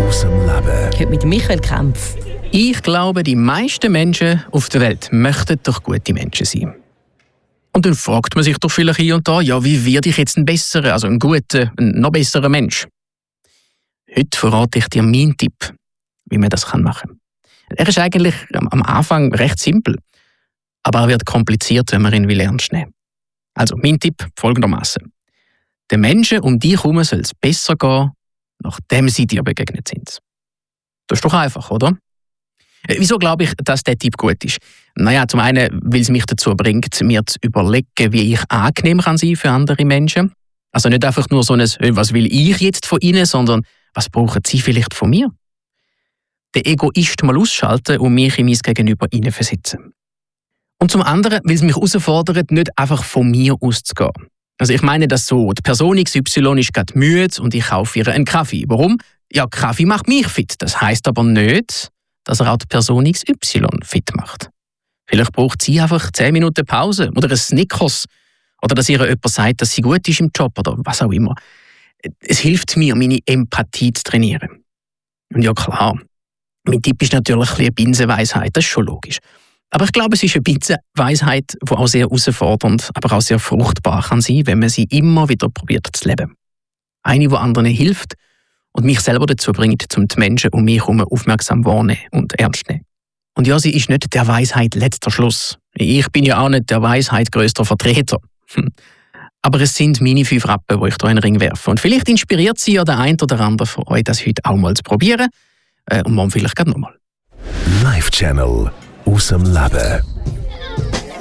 aus dem Leben. Heute mit Michael Kempf. Ich glaube, die meisten Menschen auf der Welt möchten doch gute Menschen sein. Und dann fragt man sich doch vielleicht hier und da, ja, wie werde ich jetzt ein besserer, also ein guter, ein noch besserer Mensch? Heute verrate ich dir meinen Tipp, wie man das machen kann. Er ist eigentlich am Anfang recht simpel, aber er wird kompliziert, wenn man ihn ernst nehmen will. Also, mein Tipp folgendermaßen: Den Menschen um dich herum soll es besser gehen, nachdem sie dir begegnet sind. Das ist doch einfach, oder? Wieso glaube ich, dass der Tipp gut ist? Naja, zum einen, weil es mich dazu bringt, mir zu überlegen, wie ich angenehm kann sein für andere Menschen. Also nicht einfach nur so ein «Was will ich jetzt von ihnen?», sondern «Was brauchen sie vielleicht von mir?». Den Egoist mal ausschalten und mich in mein Gegenüber hineinversetzen. Und zum anderen, weil es mich herausfordert, nicht einfach von mir auszugehen. Also ich meine das so, die Person XY ist gerade müde und ich kaufe ihr einen Kaffee. Warum? Ja, Kaffee macht mich fit. Das heisst aber nicht, dass er auch die Person XY fit macht. Vielleicht braucht sie einfach 10 Minuten Pause oder ein Snickers oder dass ihr jemand sagt, dass sie gut ist im Job oder was auch immer. Es hilft mir, meine Empathie zu trainieren. Und ja klar, mein Tipp ist natürlich eine Binsenweisheit, das ist schon logisch. Aber ich glaube, es ist eine Binsenweisheit, die auch sehr herausfordernd, aber auch sehr fruchtbar kann sein, wenn man sie immer wieder probiert zu leben. Eine, die anderen hilft und mich selber dazu bringt, um die Menschen um mich herum aufmerksam wahrnehmen und ernst nehmen. Und ja, sie ist nicht der Weisheit letzter Schluss. Ich bin ja auch nicht der Weisheit grösster Vertreter. Aber es sind meine 5 Rappen, die ich hier in den Ring werfe. Und vielleicht inspiriert sie ja der ein oder andere von euch, das heute auch mal zu probieren. Und morgen vielleicht gerade nochmal. Live Channel aus dem Leben.